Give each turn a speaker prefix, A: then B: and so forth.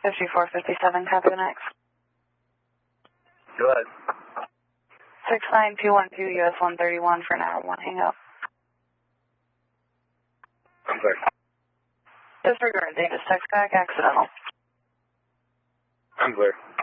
A: 5457, copy the next.
B: Go ahead.
A: 69212, US 131 for an hour 1, hang up.
B: I'm sorry.
A: Disregard, they just text back, accidental.
B: I'm clear.